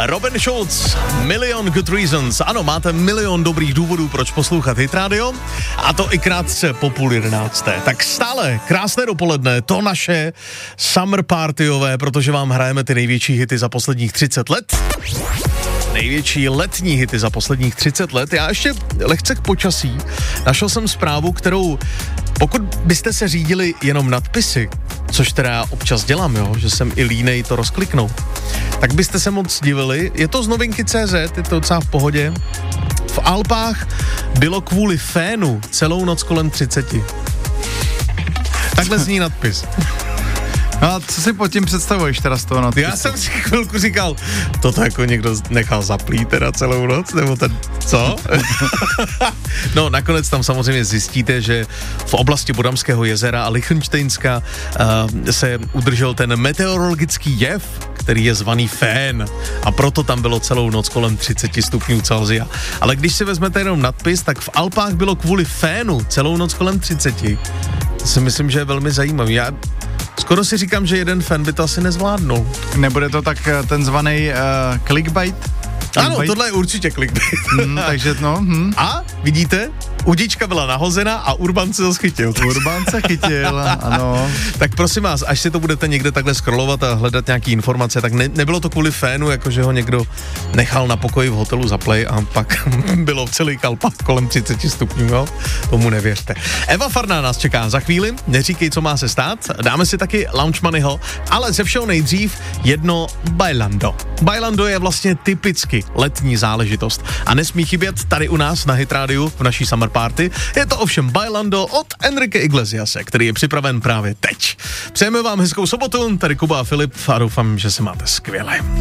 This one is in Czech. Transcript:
Robin Schulz, Million Good Reasons. Ano, máte milion dobrých důvodů, proč poslouchat Hit Radio, a to i krátce po 10:30. Tak stále krásné dopoledne, to naše summer partyové, protože vám hrajeme ty největší hity za posledních 30 let. Největší letní hity za posledních 30 let. Já ještě lehce k počasí. Našel jsem zprávu, kterou, pokud byste se řídili jenom nadpisy, což teda já občas dělám, jo, že jsem i línej to rozkliknout, tak byste se moc divili. Je to z novinky.cz, je to docela v pohodě. V Alpách bylo kvůli fénu celou noc kolem 30. Takhle zní nadpis. No a co si pod tím představuješ teda z toho nadpisu? Já jsem si chvilku říkal, toto jako někdo nechal zaplít teda celou noc, nebo ten, co? No, nakonec tam samozřejmě zjistíte, že v oblasti Bodamského jezera a Lichtenštejnska se udržel ten meteorologický jev, který je zvaný fén, a proto tam bylo celou noc kolem 30 stupňů Celsia. Ale když si vezmete jenom nadpis, tak v Alpách bylo kvůli fénu celou noc kolem 30. To si myslím, že je velmi zajímavý. Já skoro si říkám, že jeden fan by to asi nezvládnul. Nebude to tak ten zvaný clickbait? Ano, tohle je určitě clickbait. Takže no. A vidíte, udička byla nahozená a Urban se to chytil. Urban se chytil, ano. Tak prosím vás, až si to budete někde takhle scrollovat a hledat nějaký informace, tak nebylo to kvůli fénu, jakože ho někdo nechal na pokoji v hotelu za play a pak bylo v celý Alpách kolem 30 stupňů, jo? Tomu nevěřte. Eva Farná nás čeká za chvíli, neříkej, co má se stát, dáme si taky Launch Moneyho, ale ze všeho nejdřív jedno Bailando. Bailando je vlastně typicky letní záležitost a nesmí chybět tady u nás na Hit Radio v naší summer party. Je to ovšem Bailando od Enrique Iglesiase, který je připraven právě teď. Přejeme vám hezkou sobotu, tady Kuba a Filip a doufám, že se máte skvěle.